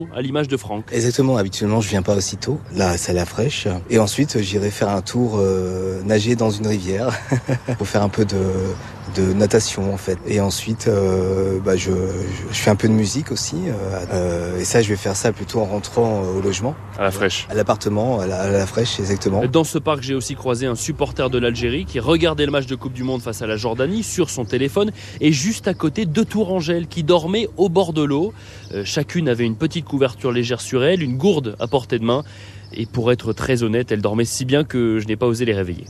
à l'image de Franck. Exactement, habituellement je viens pas aussitôt, là c'est à la fraîche. Et ensuite j'irai faire un tour, nager dans une rivière pour faire un peu de natation en fait. Et ensuite je fais un peu de musique aussi. Et ça je vais faire ça plutôt en rentrant au logement. À la fraîche. À l'appartement, à la fraîche exactement. Dans ce parc, j'ai aussi croisé un supporter de l'Algérie qui regardait le match de Coupe du Monde face à la Jordanie sur son téléphone. Et juste à côté, 2 tourangelles qui dormaient au bord de l'eau. Chacune avait une petite couverture légère sur elle, une gourde à portée de main. Et pour être très honnête, elles dormaient si bien que je n'ai pas osé les réveiller.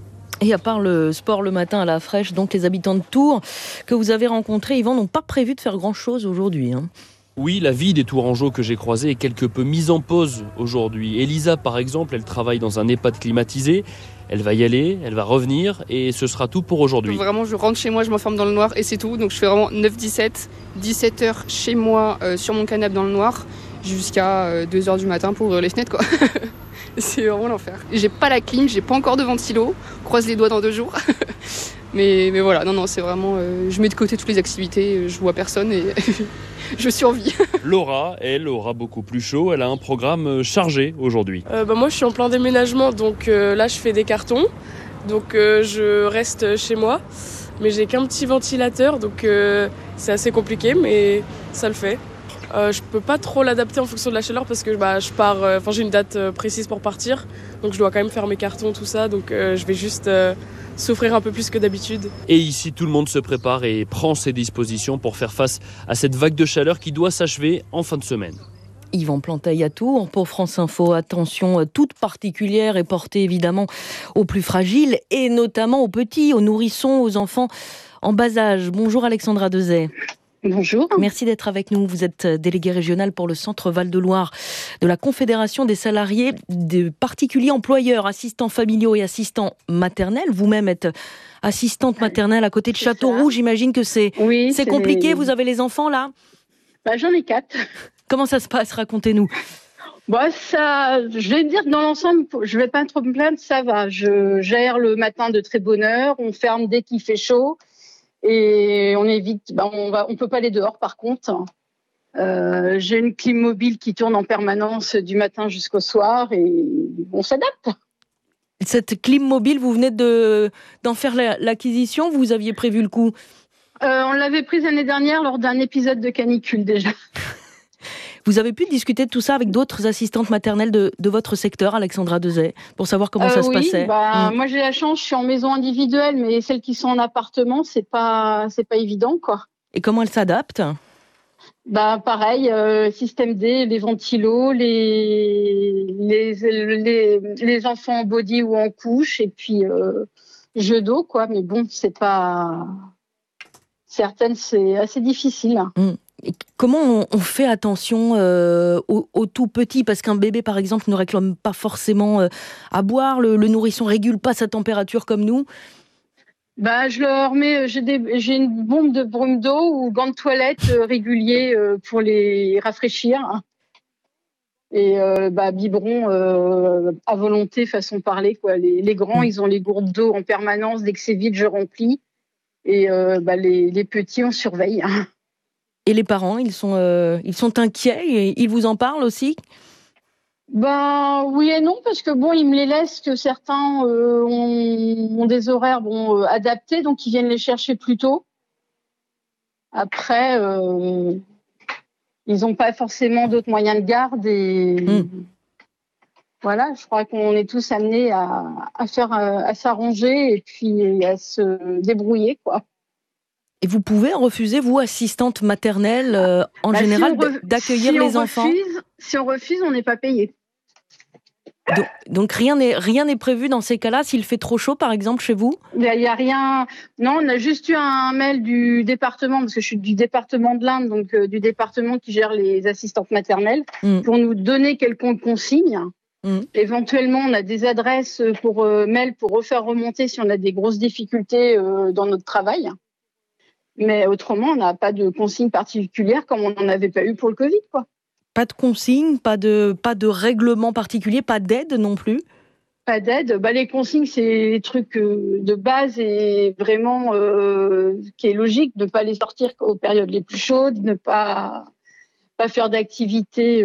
Et à part le sport le matin à la fraîche, donc les habitants de Tours que vous avez rencontrés, Yvan, n'ont pas prévu de faire grand-chose aujourd'hui. Oui, la vie des Tourangeaux que j'ai croisés est quelque peu mise en pause aujourd'hui. Elisa, par exemple, elle travaille dans un EHPAD climatisé. Elle va y aller, elle va revenir et ce sera tout pour aujourd'hui. Vraiment, je rentre chez moi, je m'enferme dans le noir et c'est tout. Donc je fais vraiment 9-17, 17 heures chez moi sur mon canapé dans le noir jusqu'à 2 heures du matin pour ouvrir les fenêtres, quoi. C'est vraiment l'enfer. J'ai pas la clim, j'ai pas encore de ventilo. Croise les doigts dans 2 jours. Mais voilà, non, c'est vraiment... je mets de côté toutes les activités, je vois personne et je survis. Laura, elle, aura beaucoup plus chaud. Elle a un programme chargé aujourd'hui. Moi, je suis en plein déménagement, donc là, je fais des cartons. Donc, je reste chez moi. Mais j'ai qu'un petit ventilateur, donc c'est assez compliqué, mais ça le fait. Je peux pas trop l'adapter en fonction de la chaleur parce que je pars... j'ai une date précise pour partir. Donc, je dois quand même faire mes cartons, tout ça. Donc, je vais juste... souffrir un peu plus que d'habitude. Et ici, tout le monde se prépare et prend ses dispositions pour faire face à cette vague de chaleur qui doit s'achever en fin de semaine. Yvan Planteil à Tours pour France Info. Attention toute particulière est portée évidemment aux plus fragiles et notamment aux petits, aux nourrissons, aux enfants en bas âge. Bonjour Alexandra Dezay. Bonjour. Merci d'être avec nous. Vous êtes déléguée régionale pour le Centre Val-de-Loire de la Confédération des salariés de particuliers employeurs, assistants familiaux et assistants maternels. Vous-même êtes assistante maternelle à côté de Châteauroux. J'imagine que c'est compliqué. Vous avez les enfants là ? J'en ai 4. Comment ça se passe ? Racontez-nous. Je vais dire que dans l'ensemble, je vais pas trop me plaindre, ça va. Je gère le matin de très bonne heure. On ferme dès qu'il fait chaud. Et on évite, on peut pas aller dehors par contre. J'ai une clim mobile qui tourne en permanence du matin jusqu'au soir et on s'adapte. Cette clim mobile, vous venez d'en faire l'acquisition, vous aviez prévu le coup ? On l'avait prise l'année dernière lors d'un épisode de canicule déjà. Vous avez pu discuter de tout ça avec d'autres assistantes maternelles de votre secteur, Alexandra Dezay, pour savoir comment ça se passait ? Moi j'ai la chance, je suis en maison individuelle, mais celles qui sont en appartement, c'est pas évident, quoi. Et comment elles s'adaptent ? Pareil, système D, les ventilos, les enfants en body ou en couche, et puis jeu d'eau, quoi. Mais bon, c'est pas... Certaines, c'est assez difficile. Et comment on fait attention aux tout petits ? Parce qu'un bébé, par exemple, ne réclame pas forcément à boire. Le nourrisson régule pas sa température comme nous. Je leur mets, j'ai une bombe de brume d'eau ou gants de toilette réguliers pour les rafraîchir. Et biberon à volonté, façon de parler, quoi. Les grands, ils ont les gourdes d'eau en permanence. Dès que c'est vide, je remplis. Et les petits, on surveille. Et les parents, ils sont inquiets et ils vous en parlent aussi ? Oui et non, parce que ils me les laissent, que certains ont des horaires adaptés, donc ils viennent les chercher plus tôt. Après, ils n'ont pas forcément d'autres moyens de garde et voilà, je crois qu'on est tous amenés à s'arranger et puis à se débrouiller, quoi. Et vous pouvez refuser, vous, assistante maternelle, en général, d'accueillir les enfants ? Si on refuse, on n'est pas payé. Donc rien n'est prévu dans ces cas-là, s'il fait trop chaud, par exemple, chez vous ? Il y a rien. Non, on a juste eu un mail du département, parce que je suis du département de l'Indre, donc du département qui gère les assistantes maternelles, pour nous donner quelconque consigne. Éventuellement, on a des adresses pour mail pour refaire remonter si on a des grosses difficultés dans notre travail. Mais autrement, on n'a pas de consigne particulière comme on n'en avait pas eu pour le Covid, quoi. Pas de consigne, pas de règlement particulier, pas d'aide non plus ? Pas d'aide. Les consignes, c'est des trucs de base et vraiment qui est logique de ne pas les sortir aux périodes les plus chaudes, de ne pas faire d'activités